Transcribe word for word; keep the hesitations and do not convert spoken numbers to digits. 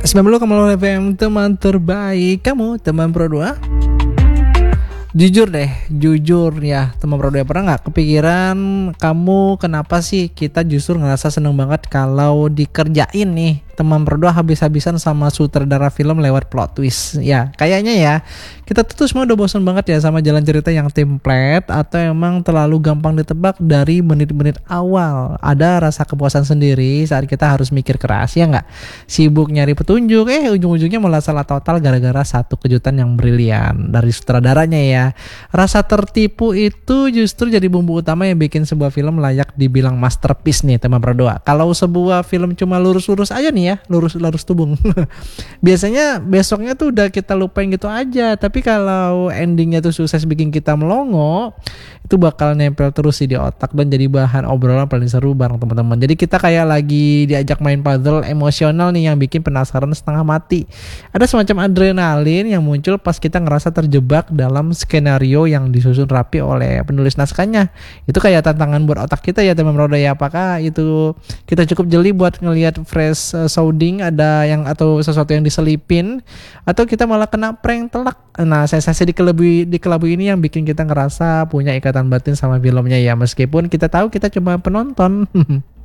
sembilan puluh koma nol F M, teman terbaik kamu, teman Pro dua. Jujur deh, jujur ya teman Pro dua, pernah gak kepikiran kamu kenapa sih kita justru ngerasa seneng banget kalau dikerjain nih teman Pro dua habis-habisan sama sutradara film lewat plot twist. Ya kayaknya ya kita tuh semua udah bosan banget ya sama jalan cerita yang template atau emang terlalu gampang ditebak dari menit-menit awal. Ada rasa kepuasan sendiri saat kita harus mikir keras, ya nggak? Sibuk nyari petunjuk, eh ujung-ujungnya malah salah total gara-gara satu kejutan yang brilian dari sutradaranya ya. Rasa tertipu itu justru jadi bumbu utama yang bikin sebuah film layak dibilang masterpiece nih teman Pro dua. Kalau sebuah film cuma lurus-lurus aja nih ya, lurus-lurus tubung. Biasanya besoknya tuh udah kita lupain gitu aja. Tapi kalau endingnya tuh sukses bikin kita melongo, itu bakal nempel terus sih di otak dan jadi bahan obrolan paling seru bareng teman-teman. Jadi kita kayak lagi diajak main puzzle emosional nih yang bikin penasaran setengah mati. Ada semacam adrenalin yang muncul pas kita ngerasa terjebak dalam skenario yang disusun rapi oleh penulis naskahnya. Itu kayak tantangan buat otak kita ya teman Pro dua ya. Apakah itu kita cukup jeli buat ngelihat fresh uh, sounding ada yang atau sesuatu yang diselipin, atau kita malah kena prank telak. Nah, sensasi di kelabui di kelabui ini yang bikin kita ngerasa punya ikatan batin sama filmnya ya, meskipun kita tahu kita cuma penonton.